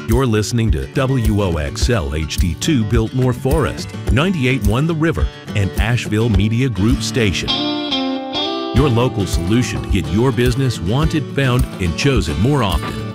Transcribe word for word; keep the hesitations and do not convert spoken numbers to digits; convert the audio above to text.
You're listening to W O X L H D two Biltmore Forest, ninety-eight point one The River, and Asheville Media Group Station. Your local solution to get your business wanted, found, and chosen more often.